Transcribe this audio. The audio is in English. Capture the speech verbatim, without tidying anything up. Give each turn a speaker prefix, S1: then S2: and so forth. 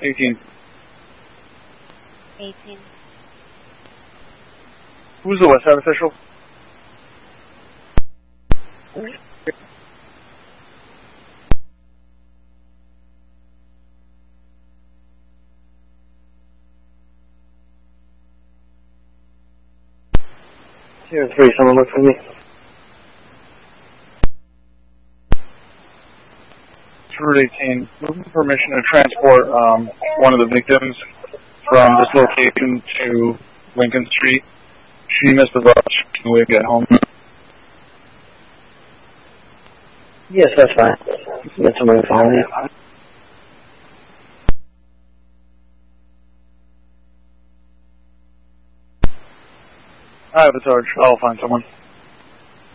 S1: eighteen.
S2: eighteen.
S1: Who's the West Side official?
S3: Zero three, someone look for me.
S1: Route eighteen, looking for permission to transport um, one of the victims from this location to Lincoln Street. She missed the bus. She can get home.
S3: Yes, that's fine. Get someone to follow me.
S1: I have a charge. I'll find someone.